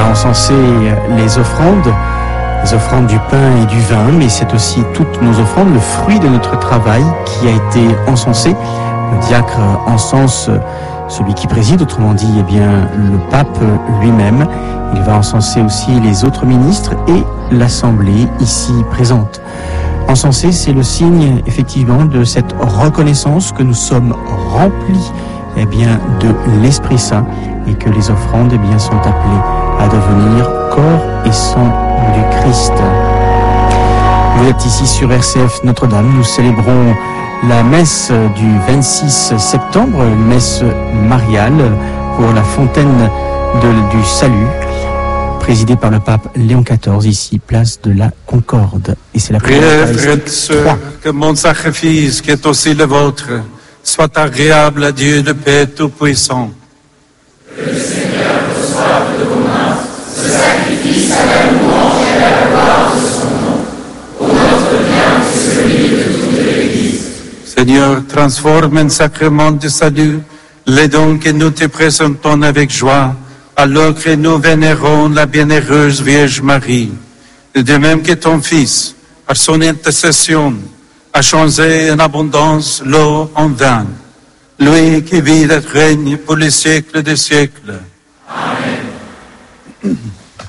encenser les offrandes du pain et du vin, mais c'est aussi toutes nos offrandes, le fruit de notre travail qui a été encensé. Le diacre encense celui qui préside, autrement dit, le pape lui-même. Il va encenser aussi les autres ministres et l'Assemblée ici présente. Encenser, c'est le signe, effectivement, de cette reconnaissance que nous sommes remplis, de l'Esprit Saint et que les offrandes, sont appelées à devenir corps et sang du Christ. Vous êtes ici sur RCF Notre-Dame. Nous célébrons la messe du 26 septembre, une messe mariale pour la fontaine du salut, présidée par le pape Léon XIV, ici, place de la Concorde. Et c'est la prière. Frères et sœurs, que mon sacrifice, qui est aussi le vôtre, soit agréable à Dieu le Père Tout-Puissant. Que le Seigneur reçoive de vos mains ce sacrifice à la louange et à la gloire de son nom, pour notre bien et celui de toute l'Église. Seigneur, transforme en sacrement de salut les dons que nous te présentons avec joie, alors que nous vénérons la bienheureuse Vierge Marie. De même que ton Fils, par son intercession, a changé en abondance l'eau en vin. Lui qui vit et règne pour les siècles des siècles. Amen.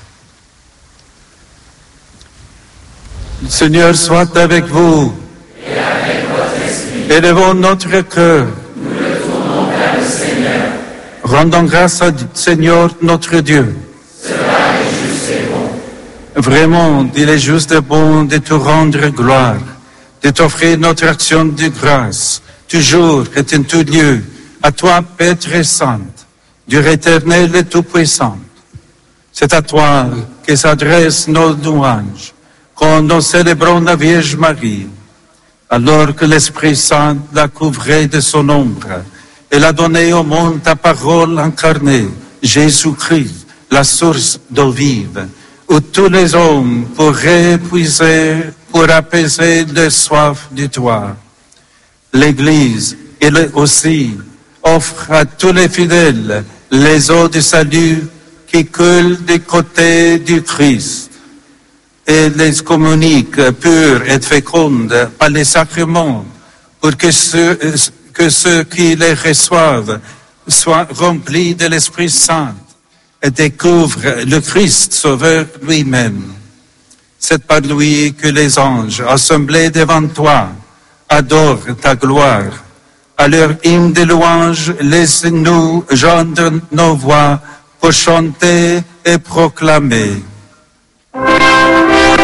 Le Seigneur soit avec vous. Et avec votre esprit. Élevons notre cœur. Nous le tournons vers le Seigneur. Rendons grâce au Seigneur notre Dieu. Cela est juste et bon. Vraiment, il est juste et bon de te rendre gloire, de t'offrir notre action de grâce, toujours et en tout lieu, à toi, Père très sainte, Dieu éternel et tout-puissant. C'est à toi que s'adressent nos louanges, quand nous célébrons la Vierge Marie, alors que l'Esprit Saint l'a couvrée de son ombre. Elle a donné au monde ta parole incarnée, Jésus-Christ, la source d'eau vive, où tous les hommes pourraient puiser pour apaiser les soifs de toi. L'Église, elle aussi, offre à tous les fidèles les eaux du salut qui coulent du côté du Christ et les communique pures et fécondes par les sacrements pour que ceux qui les reçoivent soient remplis de l'Esprit Saint et découvrent le Christ Sauveur lui-même. C'est par lui que les anges, assemblés devant toi, adorent ta gloire. À leur hymne de louange, laisse-nous joindre nos voix pour chanter et proclamer.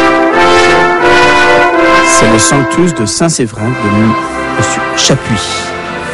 C'est le Sanctus de Saint-Séverin de M. Chapuis.